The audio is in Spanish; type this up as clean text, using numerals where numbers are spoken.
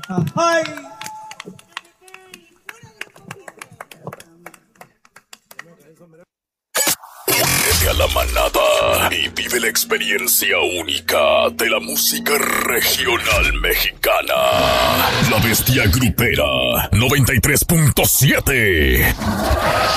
Ay. Únete a la manada y vive la experiencia única de la música regional mexicana. La Bestia Grupera 93.7.